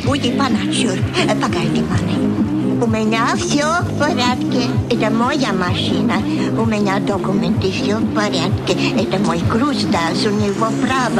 Уйди поначур. Погоди, маны. У меня все в порядке. Это моя машина. У меня документы все в порядке. Это мой груз, да, у него право.